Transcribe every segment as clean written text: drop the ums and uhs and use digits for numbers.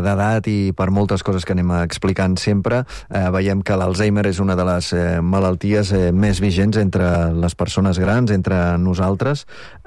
d'edat i per moltes coses que anem explicant sempre, veiem que l'Alzheimer és una de les malalties més vigents entre les persones grans, entre nosaltres.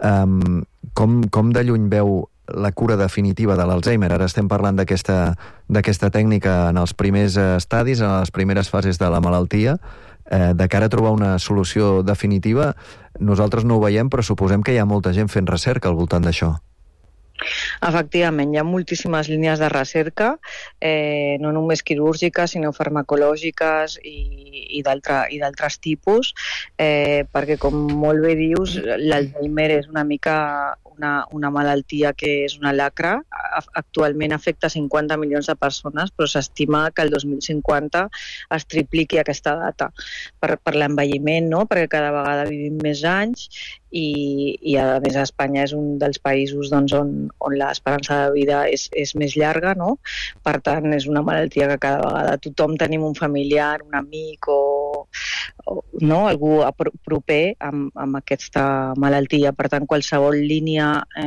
Com de lluny veu la cura definitiva de l'Alzheimer? Ara estem parlant d'aquesta tècnica en els primers estadis, en les primeres fases de la malaltia. De cara a trobar una solució definitiva, nosaltres no ho veiem, però suposem que hi ha molta gent fent recerca al voltant d'això. Efectivament, hi ha moltíssimes línies de recerca, no només quirúrgiques, sinó farmacològiques i d'altres tipus, perquè, com molt bé dius, l'Alzheimer és una mica una malaltia que és una lacra. Actualment afecta 50 milions de persones, però s'estima que el 2050 es tripliqui aquesta data per l'envelliment, no? Perquè cada vegada vivim més anys i a més Espanya és un dels països on l'esperança de vida és més llarga, no? Per tant, és una malaltia que cada vegada tothom tenim un familiar, un amic o no? Algú proper amb aquesta malaltia. Per tant, qualsevol línia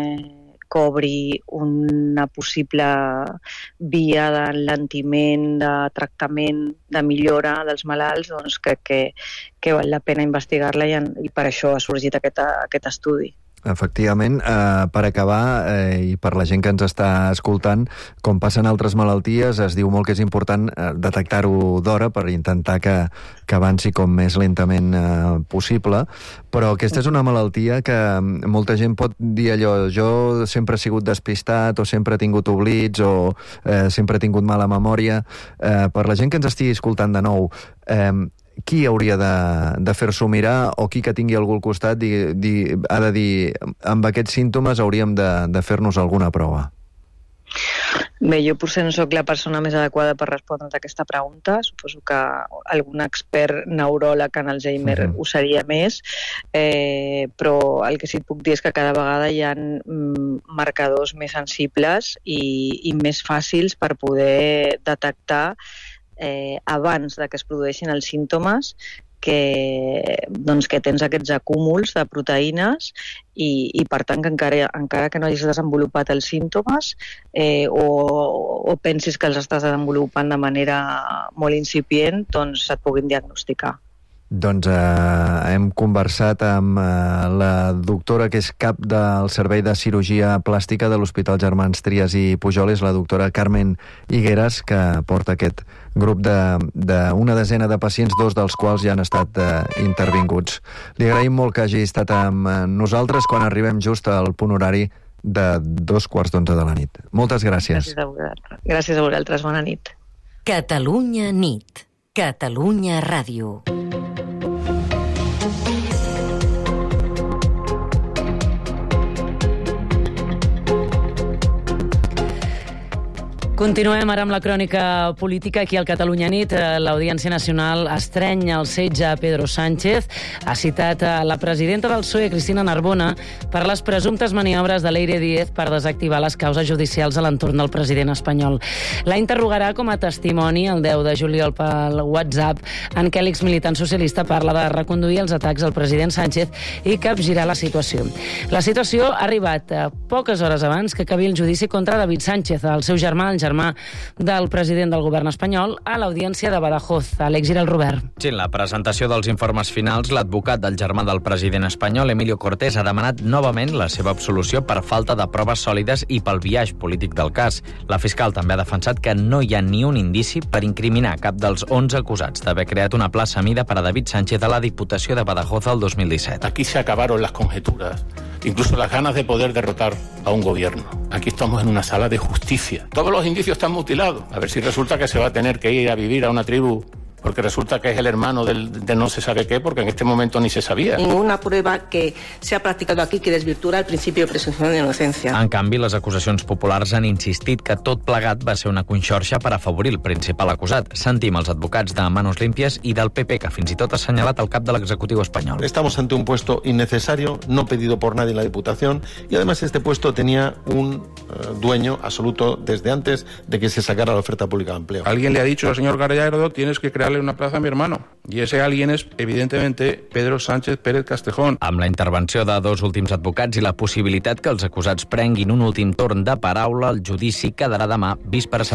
cobri una possible via d'enlentiment, de tractament, de millora dels malalts, doncs crec que val la pena investigar-la i per això ha sorgit aquest estudi. Efectivament, per acabar, i per la gent que ens està escoltant, com passen altres malalties, es diu molt que és important detectar-ho d'hora per intentar que avanci com més lentament possible, però aquesta és una malaltia que molta gent pot dir allò: jo sempre he sigut despistat, o sempre he tingut oblits, o sempre he tingut mala memòria. Per la gent que ens estigui escoltant de nou, qui hauria de fer-s'ho mirar, o qui que tingui algú al costat ha de dir: amb aquests símptomes hauríem de fer-nos alguna prova? Bé, jo potser no sóc la persona més adequada per respondre a aquesta pregunta. Suposo que algun expert neuròleg en Alzheimer ho seria més, però el que sí et puc dir és que cada vegada hi ha marcadors més sensibles i més fàcils per poder detectar abans de que es produeixin els símptomes que tens aquests acúmuls de proteïnes i per tant que encara que no hagis desenvolupat els símptomes o pensis que els estàs desenvolupant de manera molt incipient, doncs et puguin diagnosticar. Doncs hem conversat amb la doctora que és cap del Servei de Cirurgia Plàstica de l'Hospital Germans Trias i Pujoles, la doctora Carmen Higueras, que porta aquest grup d'una desena de pacients, 2 dels quals ja han estat intervinguts. Li agraïm molt que hagi estat amb nosaltres quan arribem just al punt horari de 2:15 de la nit. Moltes gràcies. Gràcies a vosaltres. Bona nit. Catalunya nit. Catalunya Ràdio. Continuem ara amb la crònica política. Aquí al Catalunya Nit, l'Audiència Nacional estreny el setge a Pedro Sánchez. Ha citat la presidenta del PSOE, Cristina Narbona, per les presumptes maniobres de Leire Díez per desactivar les causes judicials a l'entorn del president espanyol. La interrogarà com a testimoni el 10 de juliol pel WhatsApp, en què l'exmilitant socialista parla de reconduir els atacs al president Sánchez i capgirar la situació. La situació ha arribat poques hores abans que acabi el judici contra David Sánchez, el seu germà, el germà del president del govern espanyol, a l'Audiència de Badajoz. Àlex Giral, Robert. Sí, en la presentació dels informes finals, l'advocat del germà del president espanyol, Emilio Cortés, ha demanat novament la seva absolució per falta de proves sòlides i pel biaix polític del cas. La fiscal també ha defensat que no hi ha ni un indici per incriminar cap dels 11 acusats d'haver creat una plaça a mida per a David Sánchez a la Diputació de Badajoz el 2017. Aquí se acabaron las conjeturas, incluso las ganas de poder derrotar a un gobierno. Aquí estamos en una sala de justicia. Todos los indicios están mutilados. A ver si resulta que se va a tener que ir a vivir a una tribu porque resulta que es el hermano de no se sabe qué, porque en este momento ni se sabia. Ninguna prueba que se ha practicado aquí que desvirtua el principi de presumpció d'innocència. En canvi, les acusacions populars han insistit que tot plegat va ser una conxorxa per afavorir el principal acusat. Sentim els advocats de Manos Limpias i del PP, que fins i tot ha assenyalat el cap de l'executiu espanyol. Estamos ante un puesto innecesario, no pedido por nadie en la Diputación, y además este puesto tenía un dueño absoluto desde antes de que se sacara la oferta pública de empleo. Alguien le ha dicho al señor Gallardo: tienes que crearle una plaza a mi hermano. Y ese alguien es, evidentemente, Pedro Sánchez Pérez Castejón. Amb la intervenció de 2 últims advocats i la possibilitat que els acusats prenguin un últim torn de paraula, el judici quedarà demà vist per